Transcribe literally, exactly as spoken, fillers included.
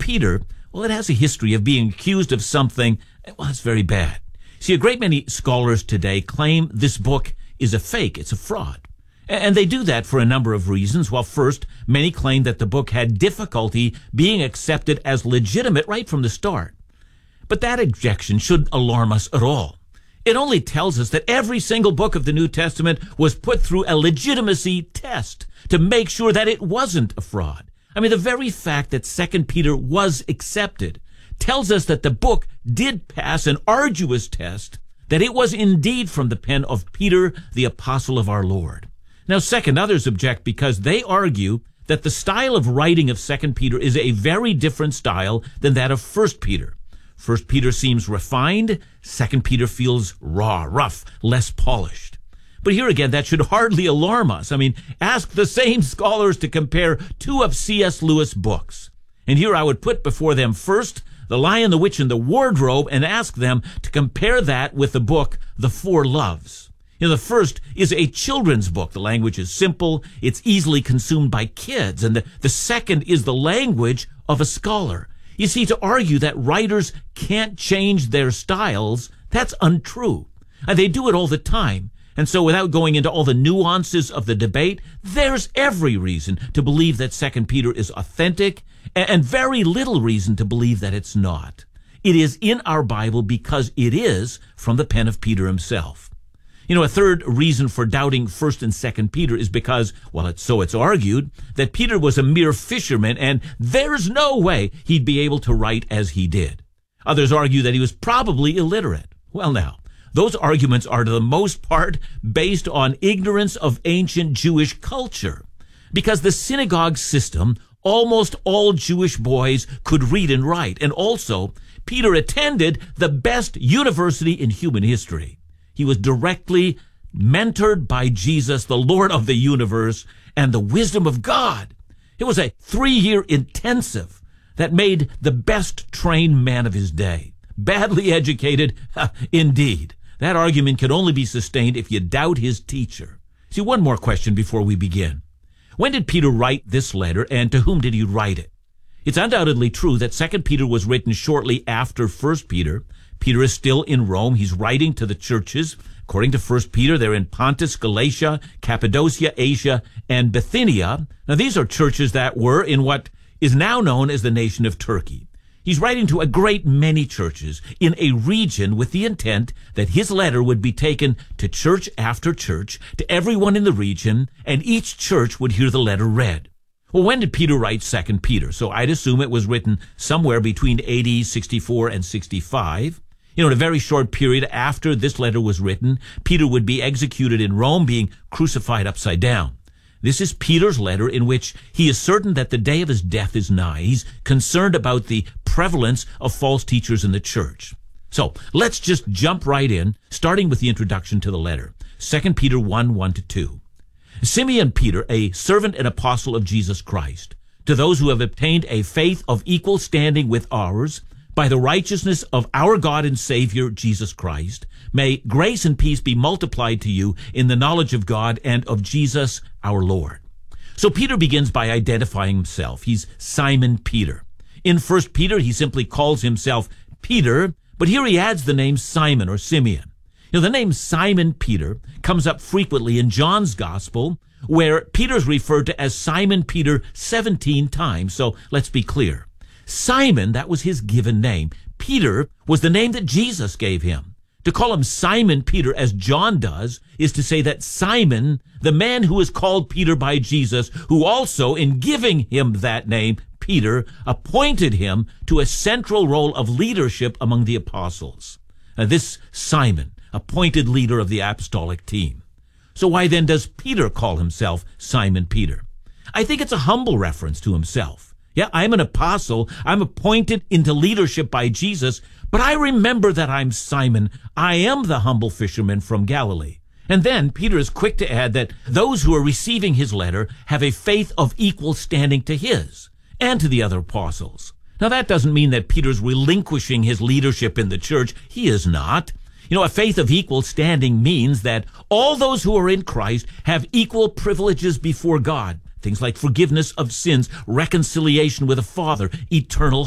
Peter, well, it has a history of being accused of something, well, it's very bad. See, a great many scholars today claim this book is a fake, it's a fraud. And they do that for a number of reasons. Well, first, many claim that the book had difficulty being accepted as legitimate right from the start. But that objection shouldn't alarm us at all. It only tells us that every single book of the New Testament was put through a legitimacy test to make sure that it wasn't a fraud. I mean, the very fact that Second Peter was accepted tells us that the book did pass an arduous test, that it was indeed from the pen of Peter, the apostle of our Lord. Now, second, others object because they argue that the style of writing of Second Peter is a very different style than that of First Peter. First Peter seems refined. Second Peter feels raw, rough, less polished. But here again, that should hardly alarm us. I mean, ask the same scholars to compare two of C S Lewis' books. And here I would put before them first The Lion, the Witch, and the Wardrobe, and ask them to compare that with the book The Four Loves. You know, the first is a children's book. The language is simple. It's easily consumed by kids. And the, the second is the language of a scholar. You see, to argue that writers can't change their styles, that's untrue. And they do it all the time. And so without going into all the nuances of the debate, there's every reason to believe that Second Peter is authentic and very little reason to believe that it's not. It is in our Bible because it is from the pen of Peter himself. You know, a third reason for doubting First and Second Peter is because, well, it's so it's argued, that Peter was a mere fisherman and there's no way he'd be able to write as he did. Others argue that he was probably illiterate. Well, now, those arguments are to the most part based on ignorance of ancient Jewish culture. Because the synagogue system, almost all Jewish boys could read and write. And also, Peter attended the best university in human history. He was directly mentored by Jesus, the Lord of the universe, and the wisdom of God. It was a three-year intensive that made the best trained man of his day. Badly educated, indeed. That argument can only be sustained if you doubt his teacher. See, one more question before we begin. When did Peter write this letter, and to whom did he write it? It's undoubtedly true that Second Peter was written shortly after First Peter. Peter is still in Rome. He's writing to the churches. According to First Peter, they're in Pontus, Galatia, Cappadocia, Asia, and Bithynia. Now, these are churches that were in what is now known as the nation of Turkey. He's writing to a great many churches in a region with the intent that his letter would be taken to church after church, to everyone in the region, and each church would hear the letter read. Well, when did Peter write Second Peter? So I'd assume it was written somewhere between A D sixty-four and sixty-five. You know, in a very short period after this letter was written, Peter would be executed in Rome, being crucified upside down. This is Peter's letter in which he is certain that the day of his death is nigh. He's concerned about the prevalence of false teachers in the church. So let's just jump right in, starting with the introduction to the letter. Second Peter one, one to two. Simeon Peter, a servant and apostle of Jesus Christ, to those who have obtained a faith of equal standing with ours, by the righteousness of our God and Savior, Jesus Christ, may grace and peace be multiplied to you in the knowledge of God and of Jesus our Lord. So Peter begins by identifying himself. He's Simon Peter. In First Peter, he simply calls himself Peter, but here he adds the name Simon or Simeon. You know, the name Simon Peter comes up frequently in John's Gospel, where Peter's referred to as Simon Peter seventeen times. So let's be clear. Simon, that was his given name. Peter was the name that Jesus gave him. To call him Simon Peter, as John does, is to say that Simon, the man who is called Peter by Jesus, who also, in giving him that name, Peter, appointed him to a central role of leadership among the apostles. Now, this Simon, appointed leader of the apostolic team. So why then does Peter call himself Simon Peter? I think it's a humble reference to himself. Yeah, I'm an apostle. I'm appointed into leadership by Jesus, but I remember that I'm Simon. I am the humble fisherman from Galilee. And then Peter is quick to add that those who are receiving his letter have a faith of equal standing to his and to the other apostles. Now, that doesn't mean that Peter's relinquishing his leadership in the church. He is not. You know, a faith of equal standing means that all those who are in Christ have equal privileges before God. Things like forgiveness of sins, reconciliation with the Father, eternal